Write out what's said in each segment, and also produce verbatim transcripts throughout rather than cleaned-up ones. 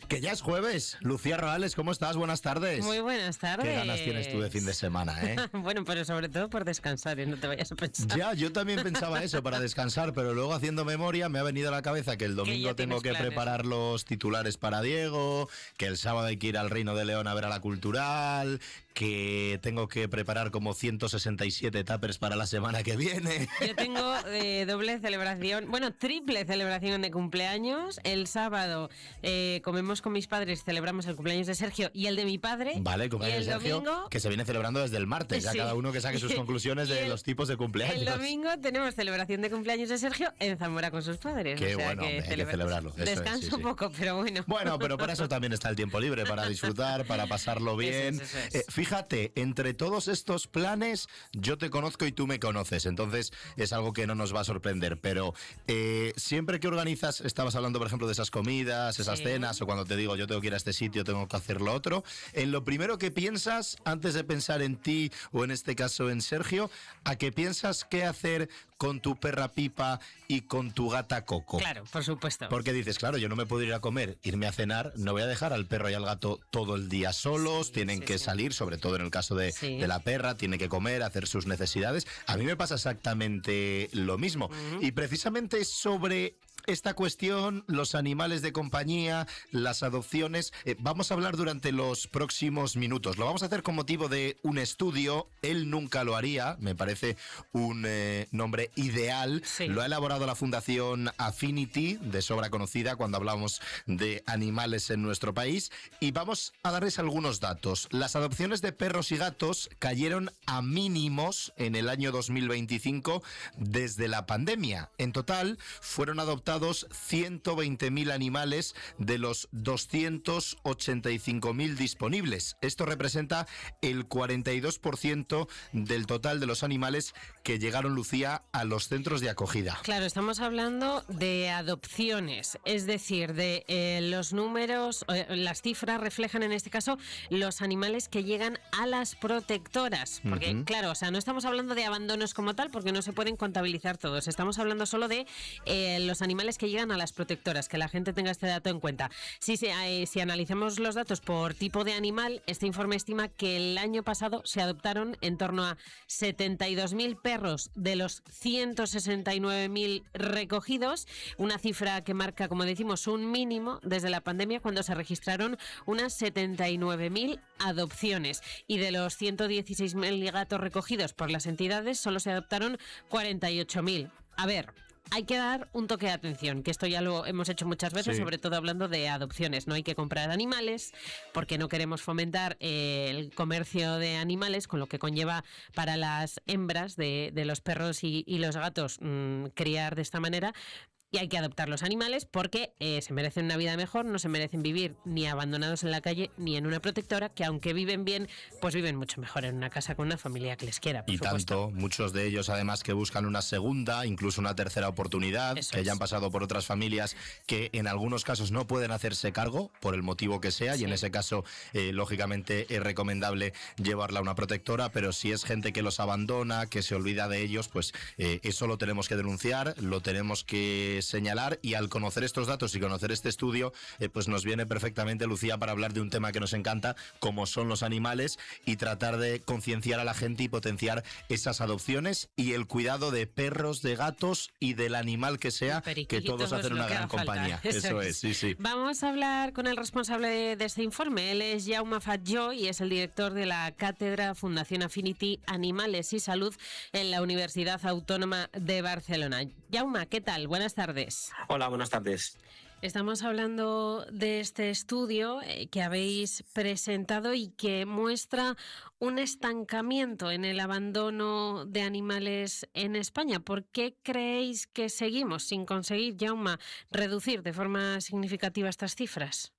Que ya es jueves. Lucía Roales, ¿cómo estás? Buenas tardes. Muy buenas tardes. Qué ganas tienes tú de fin de semana, ¿eh? Bueno, pero sobre todo por descansar, ¿eh? No te vayas a pensar. Ya, yo también pensaba eso, para descansar, pero luego haciendo memoria me ha venido a la cabeza que el domingo que tengo que planes. preparar los titulares para Diego, que el sábado hay que ir al Reino de León a ver a la Cultural, que tengo que preparar como ciento sesenta y siete tuppers para la semana que viene. Yo tengo eh, doble celebración, bueno, triple celebración de cumpleaños. El sábado eh, comemos con mis padres, celebramos el cumpleaños de Sergio y el de mi padre. Vale, cumpleaños y el de Sergio, domingo, que se viene celebrando desde el martes, ya sí. cada uno que saque sus conclusiones de el, los tipos de cumpleaños. El domingo tenemos celebración de cumpleaños de Sergio en Zamora con sus padres. Qué o sea bueno, que hombre, hay celebra- que celebrarlo. Eso Descanso es, sí, sí. un poco, pero bueno. Bueno, pero para eso también está el tiempo libre, para disfrutar, para pasarlo bien. Eso es, eso es. Eh, fíjate, entre todos estos planes, yo te conozco y tú me conoces, entonces es algo que no nos va a sorprender, pero eh, siempre que organizas, estabas hablando, por ejemplo, de esas comidas, esas Sí. cenas, o cuando te digo yo tengo que ir a este sitio, tengo que hacer lo otro, en lo primero que piensas, antes de pensar en ti, o en este caso en Sergio, ¿a qué piensas qué hacer con tu perra Pipa y con tu gata Coco? Claro, por supuesto. Porque dices, claro, yo no me puedo ir a comer, irme a cenar, no voy a dejar al perro y al gato todo el día solos, Sí, tienen sí, que sí. salir, sobre todo en el caso de, Sí. de la perra, tiene que comer, hacer sus necesidades. A mí me pasa exactamente lo mismo. Ujú. Y precisamente sobre esta cuestión, los animales de compañía, las adopciones, eh, vamos a hablar durante los próximos minutos. Lo vamos a hacer con motivo de un estudio, Él Nunca Lo Haría, me parece un eh, nombre ideal. Sí. Lo ha elaborado la Fundación Affinity, de sobra conocida cuando hablamos de animales en nuestro país, y vamos a darles algunos datos. Las adopciones de perros y gatos cayeron a mínimos en el año dos mil veinticinco desde la pandemia. En total fueron adoptados ciento veinte mil animales de los doscientos ochenta y cinco mil disponibles. Esto representa el cuarenta y dos por ciento del total de los animales que llegaron, Lucía, a los centros de acogida. Claro, estamos hablando de adopciones, es decir, de eh, los números, eh, las cifras reflejan en este caso los animales que llegan a las protectoras. Porque, Ujú. claro, o sea, no estamos hablando de abandonos como tal, porque no se pueden contabilizar todos. Estamos hablando solo de eh, los animales que llegan a las protectoras, que la gente tenga este dato en cuenta. Si, se, eh, si analizamos los datos por tipo de animal, este informe estima que el año pasado se adoptaron en torno a setenta y dos mil perros de los ciento sesenta y nueve mil recogidos, una cifra que marca, como decimos, un mínimo desde la pandemia, cuando se registraron unas setenta y nueve mil adopciones. Y de los ciento dieciséis mil gatos recogidos por las entidades, solo se adoptaron cuarenta y ocho mil. A ver, hay que dar un toque de atención, que esto ya lo hemos hecho muchas veces, Sí. sobre todo hablando de adopciones. No hay que comprar animales porque no queremos fomentar eh, el comercio de animales, con lo que conlleva para las hembras de, de los perros y, y los gatos mmm, criar de esta manera. Y hay que adoptar los animales porque eh, se merecen una vida mejor, no se merecen vivir ni abandonados en la calle ni en una protectora, que aunque viven bien, pues viven mucho mejor en una casa con una familia que les quiera, por Y supuesto. tanto, muchos de ellos además que buscan una segunda, incluso una tercera oportunidad, Eso que ya es. han pasado por otras familias que en algunos casos no pueden hacerse cargo por el motivo que sea, y Sí. en ese caso, eh, lógicamente, es recomendable llevarla a una protectora, pero si es gente que los abandona, que se olvida de ellos, pues eh, eso lo tenemos que denunciar, lo tenemos que señalar, y al conocer estos datos y conocer este estudio, eh, pues nos viene perfectamente, Lucía, para hablar de un tema que nos encanta, como son los animales, y tratar de concienciar a la gente y potenciar esas adopciones y el cuidado de perros, de gatos y del animal que sea, que Periquitos, todos hacen lo una que gran haga falta. compañía. Eso Eso es. es, sí, sí. Vamos a hablar con el responsable de, de este informe. Él es Jaume Fatjó y es el director de la Cátedra Fundación Affinity Animales y Salud en la Universidad Autónoma de Barcelona. Jaume, ¿qué tal? Buenas tardes. Hola, buenas tardes. Estamos hablando de este estudio eh, que habéis presentado y que muestra un estancamiento en el abandono de animales en España. ¿Por qué creéis que seguimos sin conseguir, Jaume, reducir de forma significativa estas cifras?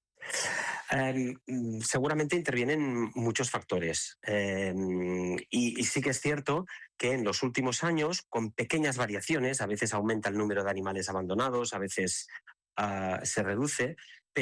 Eh, seguramente intervienen muchos factores eh, y, y sí que es cierto que en los últimos años, con pequeñas variaciones, a veces aumenta el número de animales abandonados, a veces uh, se reduce,